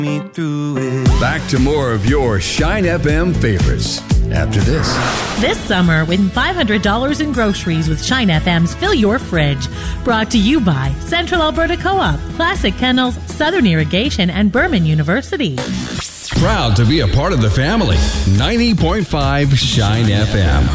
me through it. Back to more of your Shine FM favorites after this. This summer, win $500 in groceries with Shine FM's Fill Your Fridge. Brought to you by Central Alberta Co-op, Classic Kennels, Southern Irrigation, and Berman University. Proud to be a part of the family. 90.5 Shine FM.